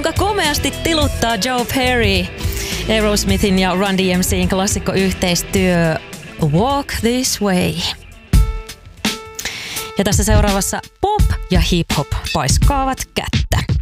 kuinka komeasti tiluttaa Joe Perry. Aerosmithin ja Run DMC:n klassikkoyhteistyö Walk This Way. Ja tässä seuraavassa pop ja hip-hop paiskaavat kättä.